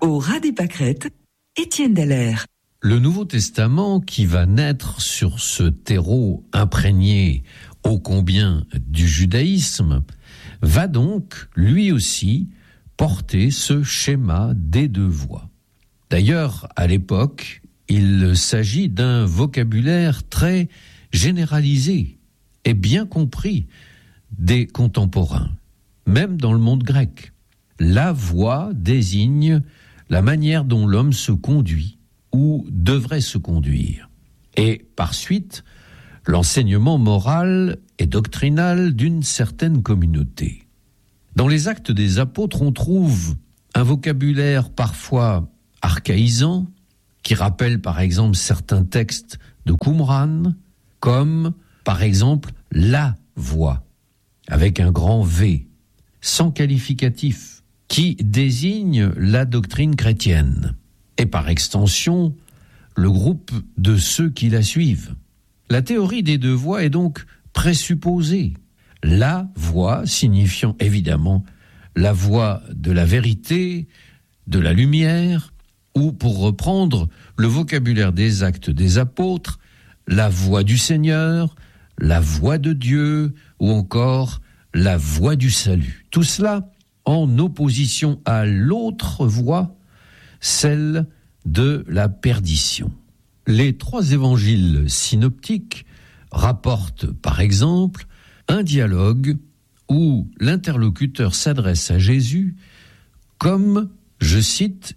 Au ras des pâquerettes, Étienne Dallaire. Le Nouveau Testament qui va naître sur ce terreau imprégné ô combien du judaïsme va donc, lui aussi, porter ce schéma des deux voies. D'ailleurs, à l'époque, il s'agit d'un vocabulaire très généralisé et bien compris des contemporains, même dans le monde grec. La voie désigne la manière dont l'homme se conduit ou devrait se conduire. Et par suite, l'enseignement moral et doctrinal d'une certaine communauté. Dans les Actes des Apôtres, on trouve un vocabulaire parfois archaïsant, qui rappelle par exemple certains textes de Qumran, comme par exemple la voie, avec un grand V, sans qualificatif, qui désigne la doctrine chrétienne, et par extension, le groupe de ceux qui la suivent. La théorie des deux voies est donc présupposée. La voie signifiant évidemment la voie de la vérité, de la lumière, ou pour reprendre le vocabulaire des Actes des Apôtres, la voie du Seigneur, la voie de Dieu, ou encore la voie du salut. Tout cela en opposition à l'autre voie, celle de la perdition. Les trois évangiles synoptiques rapportent par exemple un dialogue où l'interlocuteur s'adresse à Jésus comme, je cite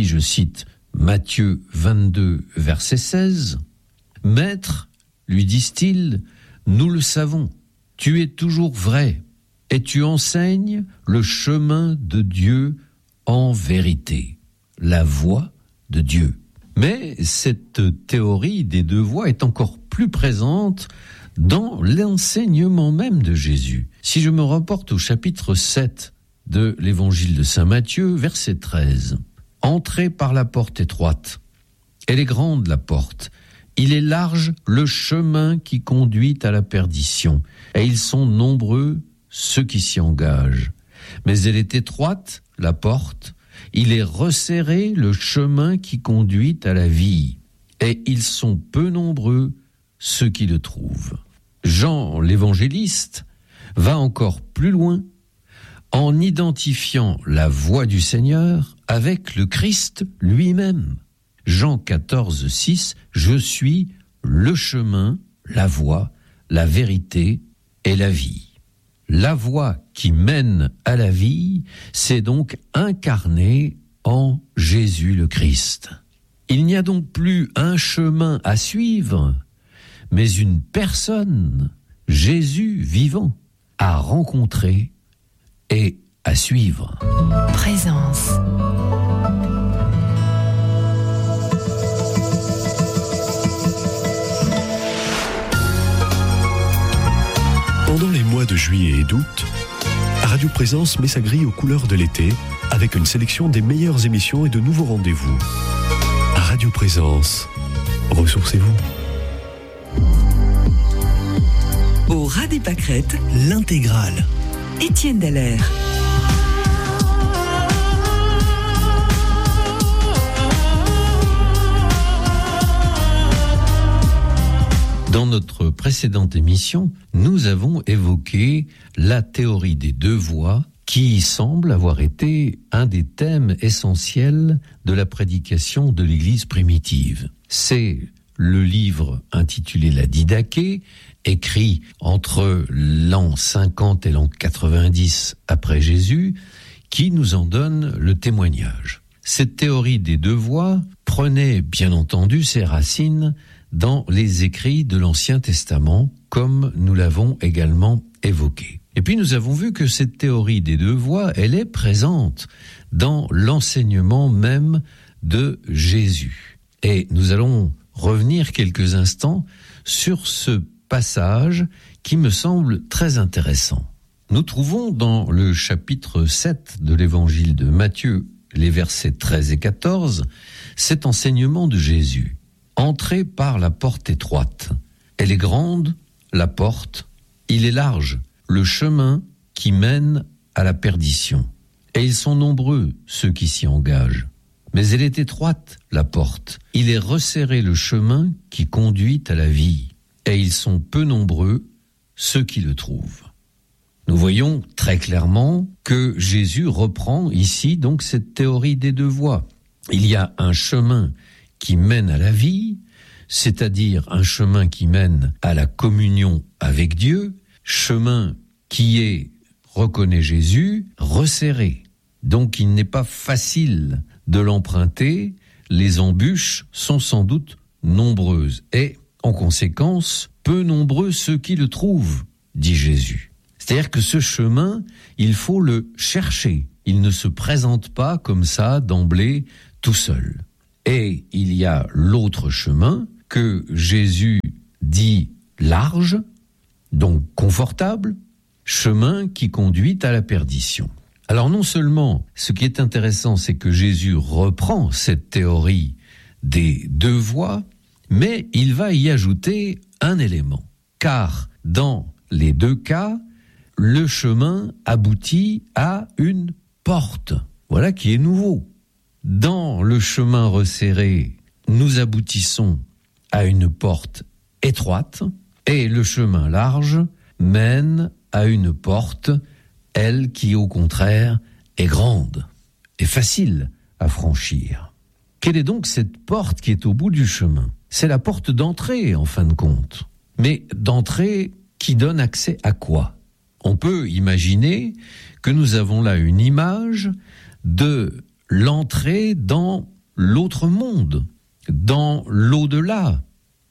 Matthieu 22, verset 16, « Maître, lui disent-ils, nous le savons, tu es toujours vrai, et tu enseignes le chemin de Dieu en vérité, la voie de Dieu. » Mais cette théorie des deux voies est encore plus présente dans l'enseignement même de Jésus. Si je me reporte au chapitre 7 de l'évangile de saint Matthieu, verset 13. « Entrez par la porte étroite. Elle est grande la porte. Il est large le chemin qui conduit à la perdition. Et ils sont nombreux ceux qui s'y engagent. Mais elle est étroite, la porte. Il est resserré le chemin qui conduit à la vie. Et ils sont peu nombreux ceux qui le trouvent. » Jean l'évangéliste va encore plus loin en identifiant la voie du Seigneur avec le Christ lui-même. Jean 14, 6, « Je suis le chemin, la voie, la vérité et la vie. » La voie qui mène à la vie, c'est donc incarné en Jésus le Christ. Il n'y a donc plus un chemin à suivre, mais une personne, Jésus vivant, à rencontrer et à suivre. Présence. Pendant les mois de juillet et d'août, Radio Présence met sa grille aux couleurs de l'été avec une sélection des meilleures émissions et de nouveaux rendez-vous. Radio Présence, ressourcez-vous. Au ras des pâquerettes, L'intégrale. Étienne Dallaire. Dans notre précédente émission, nous avons évoqué la théorie des deux voies qui semble avoir été un des thèmes essentiels de la prédication de l'Église primitive. C'est le livre intitulé La Didaché, écrit entre l'an 50 et l'an 90 après Jésus, qui nous en donne le témoignage. Cette théorie des deux voies prenait bien entendu ses racines dans les écrits de l'Ancien Testament, comme nous l'avons également évoqué. Et puis nous avons vu que cette théorie des deux voies, elle est présente dans l'enseignement même de Jésus. Et nous allons revenir quelques instants sur ce passage qui me semble très intéressant. Nous trouvons dans le chapitre 7 de l'évangile de Matthieu, les versets 13 et 14, cet enseignement de Jésus. « Entrez par la porte étroite. Elle est grande, la porte, il est large, le chemin qui mène à la perdition. Et ils sont nombreux, ceux qui s'y engagent. mais elle est étroite, la porte. Il est resserré le chemin qui conduit à la vie, et ils sont peu nombreux ceux qui le trouvent. Nous voyons très clairement que Jésus reprend ici donc cette théorie des deux voies. Il y a un chemin qui mène à la vie, c'est-à-dire un chemin qui mène à la communion avec Dieu, chemin qui est, reconnaît Jésus, resserré. Donc il n'est pas facile de l'emprunter, les embûches sont sans doute nombreuses et, en conséquence, peu nombreux ceux qui le trouvent, dit Jésus. C'est-à-dire que ce chemin, il faut le chercher. Il ne se présente pas comme ça, d'emblée, tout seul. Et il y a l'autre chemin que Jésus dit large, donc confortable, chemin qui conduit à la perdition. Alors non seulement, ce qui est intéressant, c'est que Jésus reprend cette théorie des deux voies, mais il va y ajouter un élément. Car dans les deux cas, le chemin aboutit à une porte. Voilà qui est nouveau. Dans le chemin resserré, nous aboutissons à une porte étroite et le chemin large mène à une porte, elle qui au contraire est grande et facile à franchir. Quelle est donc cette porte qui est au bout du chemin ? C'est la porte d'entrée en fin de compte. Mais d'entrée qui donne accès à quoi ? On peut imaginer que nous avons là une image de l'entrée dans l'autre monde, dans l'au-delà.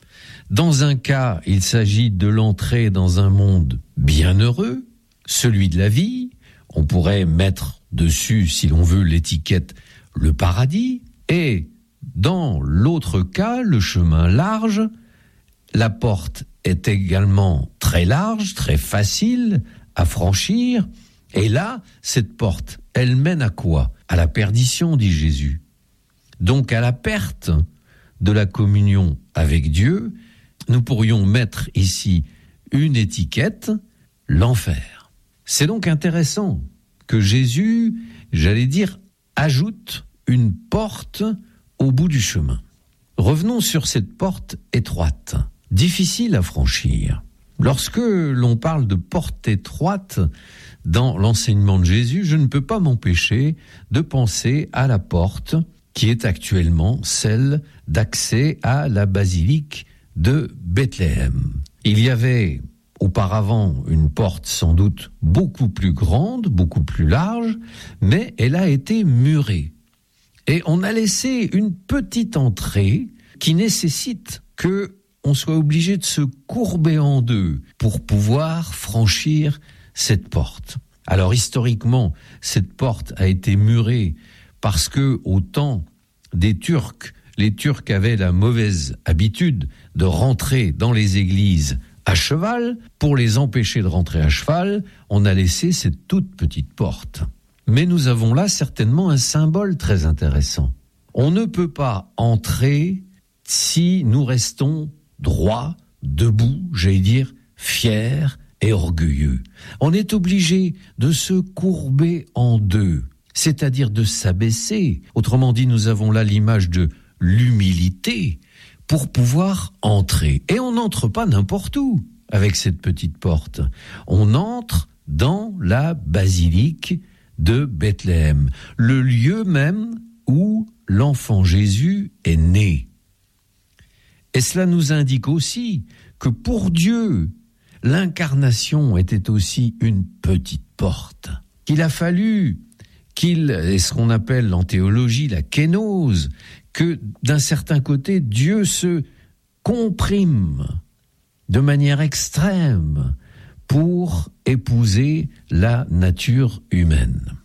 Dans un cas, il s'agit de l'entrée dans un monde bienheureux, celui de la vie. On pourrait mettre dessus, si l'on veut, l'étiquette « le paradis ». Et dans l'autre cas, le chemin large, la porte est également très large, très facile à franchir. Et là, cette porte, elle mène à quoi ? À la perdition, dit Jésus. Donc à la perte de la communion avec Dieu. Nous pourrions mettre ici une étiquette, l'enfer. C'est donc intéressant que Jésus, j'allais dire, ajoute une porte au bout du chemin. Revenons sur cette porte étroite, difficile à franchir. Lorsque l'on parle de porte étroite dans l'enseignement de Jésus, je ne peux pas m'empêcher de penser à la porte qui est actuellement celle d'accès à la basilique de Bethléem. Il y avait auparavant une porte sans doute beaucoup plus grande, beaucoup plus large, mais elle a été murée. Et on a laissé une petite entrée qui nécessite que on soit obligé de se courber en deux pour pouvoir franchir cette porte. Alors historiquement, cette porte a été murée parce que au temps des Turcs, les Turcs avaient la mauvaise habitude de rentrer dans les églises à cheval. Pour les empêcher de rentrer à cheval, on a laissé cette toute petite porte. Mais nous avons là certainement un symbole très intéressant. On ne peut pas entrer si nous restons droits, debout, j'allais dire, fiers et orgueilleux. On est obligé de se courber en deux, c'est-à-dire de s'abaisser. Autrement dit, nous avons là l'image de l'humilité pour pouvoir entrer. Et on n'entre pas n'importe où avec cette petite porte. On entre dans la basilique de Bethléem, le lieu même où l'enfant Jésus est né. Et cela nous indique aussi que pour Dieu, l'incarnation était aussi une petite porte. Qu'il a fallu et ce qu'on appelle en théologie la kénose, que d'un certain côté, Dieu se comprime de manière extrême pour épouser la nature humaine.